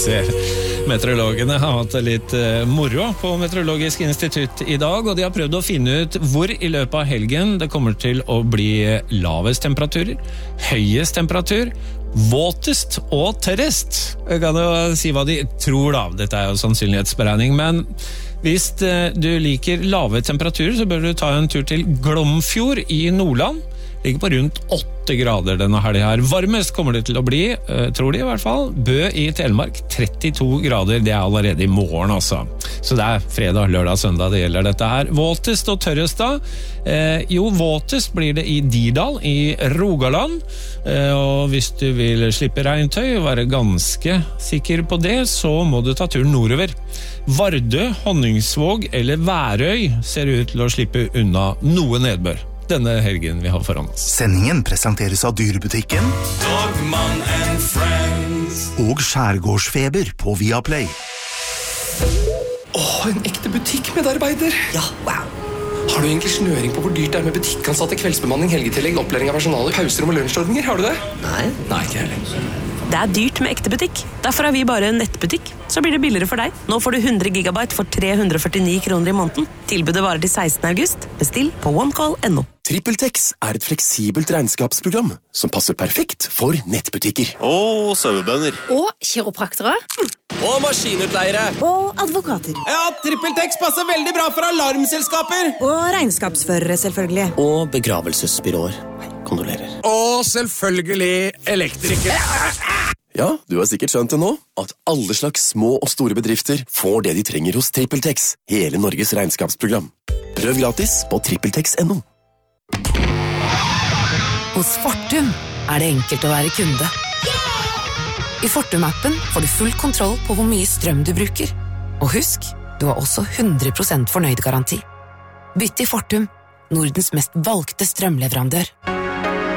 ser. Meteorologene har hatt litt moro på Meteorologisk institutt i dag, og de har prøvd å finne ut hvor i løpet av helgen det kommer til å bli lavest temperaturer, høyest temperatur, våtest og tørrest. Jeg kan jo si hva de tror da, dette jo sannsynlighetsberegning, men hvis du liker lave temperaturer, så bør du ta en tur til Glomfjord i Nordland. Ligger på rundt 8 grader denne helgen her. Varmest kommer det til å bli, tror de i hvert fall. Bø i Telemark, 32 grader. Det allerede i morgen, altså. Så det fredag, lørdag, søndag det gjelder dette her. Våtest og tørrest da? Jo, våtest blir det i Dirdal i Rogaland. Og hvis du vil slippe regntøy og være ganske sikker på det, så må du ta turen nordover. Vardø, Honningsvåg eller Værøy ser ut til å slippe unna noe nedbør denne helgen vi har foran oss. Sendingen presenteres av Dyrebutikken Dogman and Friends og Skjærgårdsfeber på Viaplay. En ekte butikkmedarbeider. Ja, wow. Har du egentlig snøring på hvor dyrt det med butikkansatte, kveldsbemanning, helgetillegg, opplæring av personalet, pauser og lunsjordninger? Har du det? Nei, ikke heller. Det dyrt med ekte butikk. Derfor har vi bare en nettbutikk. Så blir det billigere for deg. Nå får du 100 gigabyte for 349 kroner i måneden. Tilbudet varer til 16. august. Bestill på onecall.no. TrippelTex et fleksibelt regnskapsprogram som passer perfekt for nettbutikker. Og sauebønder. Og kiropraktere. Og maskinutleiere. Og advokater. Ja, TrippelTex passer veldig bra for alarmselskaper. Og regnskapsførere, selvfølgelig. Og begravelsesbyråer. Kondolerer. Og selvfølgelig elektrikere. Ja, du har sikkert skjønt det nå, at alle slags små og store bedrifter får det de trenger hos TrippelTex, hele Norges regnskapsprogram. Prøv gratis på trippeltex.no. Hos Fortum det enkelt å være kunde. I Fortum-appen får du full kontroll på hvor mye strøm du bruker. Og husk, du har også 100% fornøyd garanti. Bytt til Fortum, Nordens mest valgte strømleverandør.